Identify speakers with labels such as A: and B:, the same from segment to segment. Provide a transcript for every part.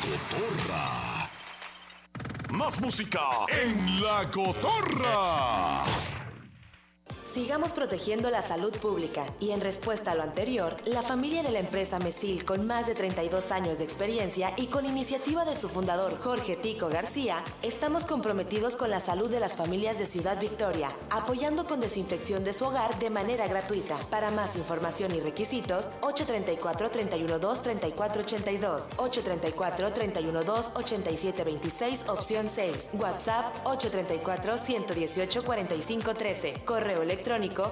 A: Cotorra. Más música en La Cotorra.
B: Sigamos protegiendo la salud pública y en respuesta a lo anterior, la familia de la empresa Mesil, con más de 32 años de experiencia y con iniciativa de su fundador Jorge Tico García, estamos comprometidos con la salud de las familias de Ciudad Victoria, apoyando con desinfección de su hogar de manera gratuita. Para más información y requisitos, 834-312-3482, 834-312-8726, opción 6, WhatsApp 834-118-4513, correo electrónico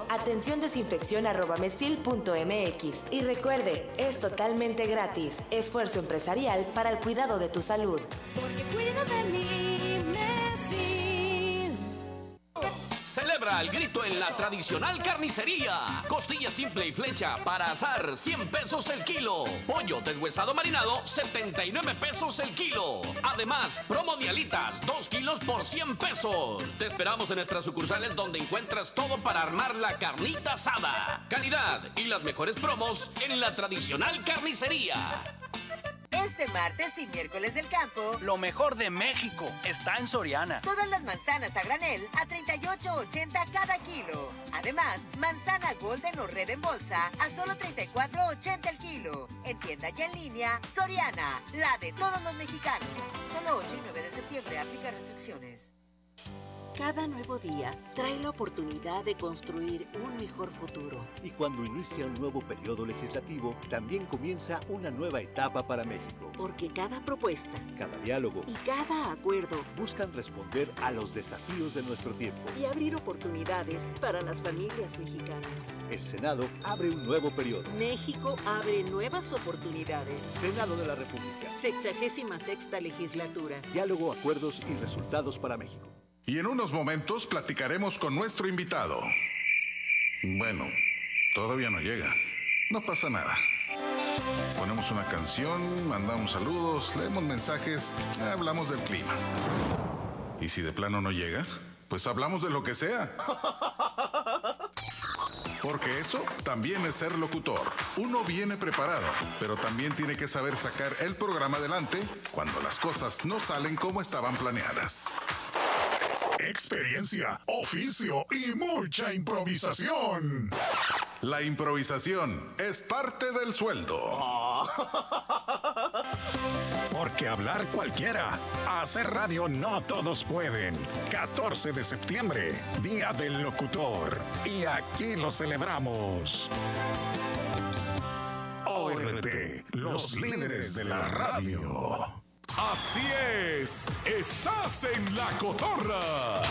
B: atenciondesinfección@mesil.mx. Y recuerde, es totalmente gratis. Esfuerzo empresarial para el cuidado de tu salud.
C: Porque cuida de mí, Mesil.
D: Celebra el grito en la tradicional carnicería. Costilla simple y flecha para asar, 100 pesos el kilo. Pollo deshuesado marinado, 79 pesos el kilo. Además, promo de alitas, 2 kilos por 100 pesos. Te esperamos en nuestras sucursales donde encuentras todo para armar la carnita asada. Calidad y las mejores promos en la tradicional carnicería.
E: Este martes y miércoles del campo,
F: lo mejor de México está en Soriana.
E: Todas las manzanas a granel a 38.80 cada kilo. Además, manzana Golden o Red en bolsa a solo 34.80 el kilo. En tienda y en línea, Soriana, la de todos los mexicanos. Solo 8 y 9 de septiembre, aplica restricciones.
G: Cada nuevo día trae la oportunidad de construir un mejor futuro.
H: Y cuando inicia un nuevo periodo legislativo, también comienza una nueva etapa para México.
G: Porque cada propuesta,
H: cada diálogo
G: y cada acuerdo
H: buscan responder a los desafíos de nuestro tiempo
G: y abrir oportunidades para las familias mexicanas.
H: El Senado abre un nuevo periodo.
G: México abre nuevas oportunidades.
H: Senado de la República.
G: 66ª legislatura.
H: Diálogo, acuerdos y resultados para México.
A: Y en unos momentos platicaremos con nuestro invitado. Bueno, todavía no llega. No pasa nada. Ponemos una canción, mandamos saludos, leemos mensajes, hablamos del clima. Y si de plano no llega, pues hablamos de lo que sea. Porque eso también es ser locutor. Uno viene preparado, pero también tiene que saber sacar el programa adelante cuando las cosas no salen como estaban planeadas. Experiencia, oficio y mucha improvisación. La improvisación es parte del sueldo.
I: Porque hablar cualquiera, hacer radio no todos pueden. 14 de septiembre, Día del Locutor. Y aquí lo celebramos. ORT, los líderes de la radio.
A: Así es, estás en La Cotorra.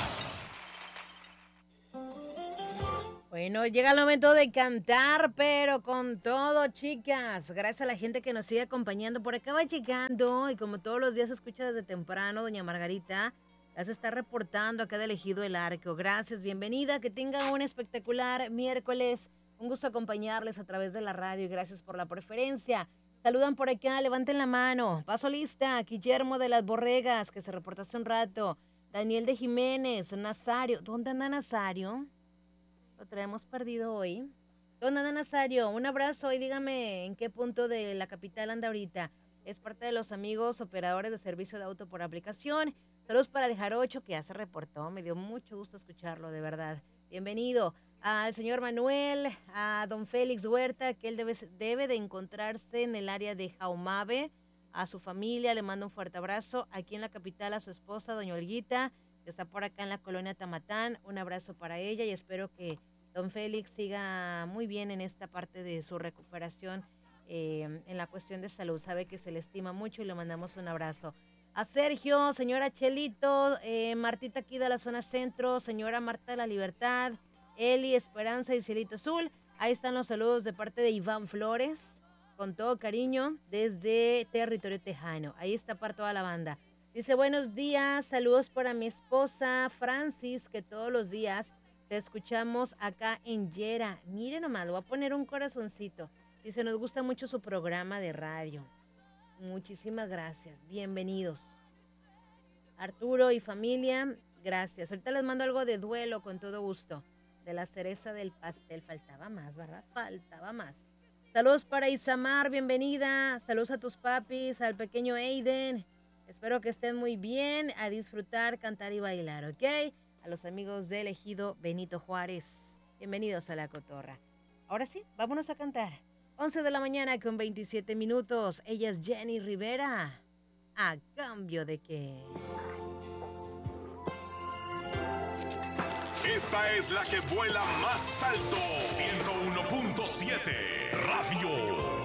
J: Bueno, llega el momento de cantar, pero con todo, chicas. Gracias a la gente que nos sigue acompañando. Por acá va llegando, y como todos los días se escucha desde temprano, doña Margarita, ya se está reportando acá del Ejido El Arco. Gracias, bienvenida, que tengan un espectacular miércoles. Un gusto acompañarles a través de la radio y gracias por la preferencia. Saludan por acá, levanten la mano. Paso lista, Guillermo de las Borregas, que se reportó hace un rato. Daniel de Jiménez, Nazario. ¿Dónde anda Nazario? Lo traemos perdido hoy. ¿Dónde anda Nazario? Un abrazo y dígame en qué punto de la capital anda ahorita. Es parte de los amigos operadores de servicio de auto por aplicación. Saludos para el Jarocho, que ya se reportó. Me dio mucho gusto escucharlo, de verdad. Bienvenido. Al señor Manuel, a don Félix Huerta, que él debe de encontrarse en el área de Jaumabe, a su familia, le mando un fuerte abrazo, aquí en la capital a su esposa, doña Olguita, que está por acá en la colonia Tamatán, un abrazo para ella y espero que don Félix siga muy bien en esta parte de su recuperación en la cuestión de salud, sabe que se le estima mucho y le mandamos un abrazo. A Sergio, señora Chelito, Martita aquí de la zona centro, señora Marta de la Libertad, Eli, Esperanza y Cielito Azul. Ahí están los saludos de parte de Iván Flores, con todo cariño, desde territorio tejano. Ahí está para toda la banda. Dice, buenos días, saludos para mi esposa Francis, que todos los días te escuchamos acá en Yera. Mire nomás, le voy a poner un corazoncito. Dice, nos gusta mucho su programa de radio. Muchísimas gracias, bienvenidos. Arturo y familia, gracias. Ahorita les mando algo de duelo con todo gusto. De la cereza del pastel, faltaba más, ¿verdad? Faltaba más. Saludos para Isamar, bienvenida. Saludos a tus papis, al pequeño Aiden. Espero que estén muy bien, a disfrutar, cantar y bailar, ¿ok? A los amigos del ejido Benito Juárez, bienvenidos a La Cotorra. Ahora sí, vámonos a cantar. 11 de la mañana con 27 minutos. Ella es Jenny Rivera. ¿A cambio de qué?
K: Esta es la que vuela más alto. 101.7 Radio